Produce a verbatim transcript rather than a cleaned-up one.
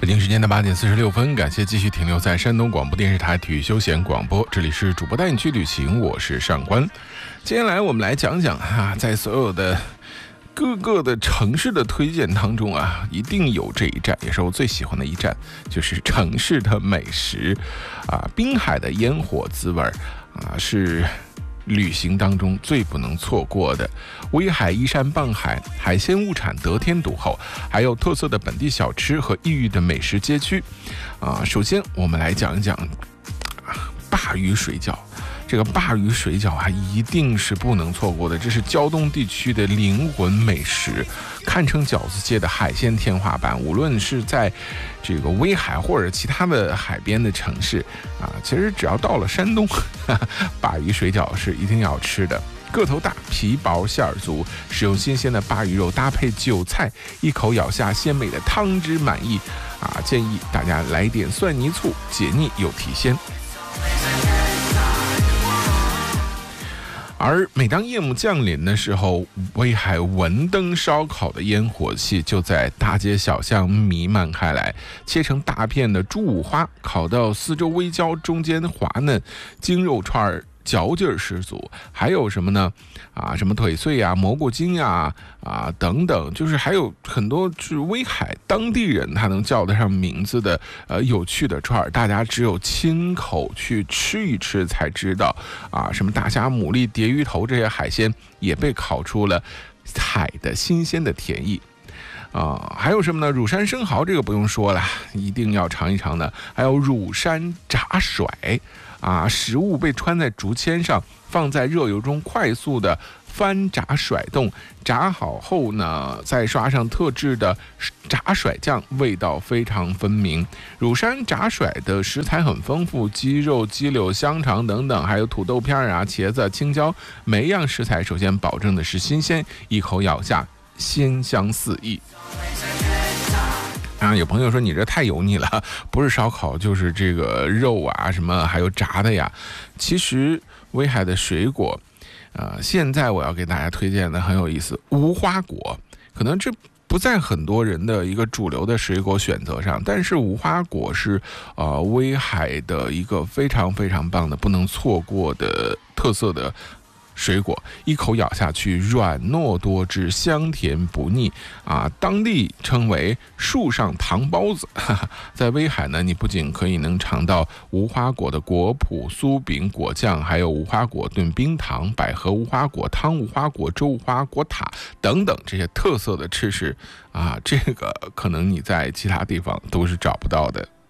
北京时间的八点四十六分，感谢继续停留在山东广播电视台体育休闲广播，这里是主播带你去旅行，我是上官。接下来我们来讲讲啊，在所有的各个的城市的推荐当中啊，一定有这一站，也是我最喜欢的一站，就是城市的美食啊，滨海的烟火滋味啊，是旅行当中最不能错过的。威海依山傍海，海鲜物产得天独厚，还有特色的本地小吃和异域的美食街区啊。首先我们来讲一讲鲅鱼水饺。这个鲅鱼水饺啊，一定是不能错过的，这是胶东地区的灵魂美食，堪称饺子界的海鲜天花板。无论是在这个威海或者其他的海边的城市啊，其实只要到了山东，哈哈，鲅鱼水饺是一定要吃的。个头大，皮薄馅儿足，使用新鲜的鲅鱼肉搭配韭菜，一口咬下鲜美的汤汁满溢啊！建议大家来点蒜泥醋，解腻又提鲜。而每当夜幕降临的时候，威海文登烧烤的烟火气就在大街小巷弥漫开来。切成大片的猪五花，烤到四周微焦，中间滑嫩，精肉串嚼劲儿十足。还有什么呢？啊，什么腿碎啊、蘑菇筋啊、啊等等，就是还有很多是威海当地人他能叫得上名字的呃有趣的串儿，大家只有亲口去吃一吃才知道啊。什么大虾、牡蛎、蝶鱼头这些海鲜也被烤出了海的新鲜的甜意。啊，还有什么呢？乳山生蚝这个不用说了，一定要尝一尝的。还有乳山炸甩啊，食物被穿在竹签上，放在热油中快速的翻炸甩动，炸好后呢，再刷上特制的炸甩酱，味道非常分明。乳山炸甩的食材很丰富，鸡肉、鸡柳、香肠等等，还有土豆片啊、茄子、青椒，每一样食材首先保证的是新鲜，一口咬下鲜香四溢。啊，有朋友说你这太油腻了，不是烧烤就是这个肉啊什么还有炸的呀。其实威海的水果呃，现在我要给大家推荐的很有意思，无花果。可能这不在很多人的一个主流的水果选择上，但是无花果是呃威海的一个非常非常棒的不能错过的特色的水果，一口咬下去，软糯多汁，香甜不腻啊！当地称为树上糖包子。哈哈，在威海呢，你不仅可以能尝到无花果的果脯、酥饼、果酱，还有无花果炖冰糖、百合无花果汤、无花果粥、无花果塔等等这些特色的吃食啊，这个可能你在其他地方都是找不到的。